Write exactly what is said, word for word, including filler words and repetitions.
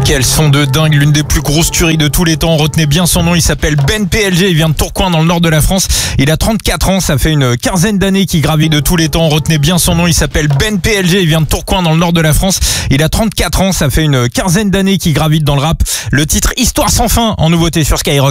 Quel son de dingue, l'une des plus grosses tueries de tous les temps. Retenez bien son nom, il s'appelle Ben P L G, il vient de Tourcoing dans le nord de la France. Il a trente-quatre ans, ça fait une quinzaine d'années qu'il gravit de tous les temps. Retenez bien son nom, il s'appelle Ben P L G, il vient de Tourcoing dans le nord de la France. Il a trente-quatre ans, ça fait une quinzaine d'années qu'il gravite dans le rap. Le titre Histoire sans fin en nouveauté sur Skyrock.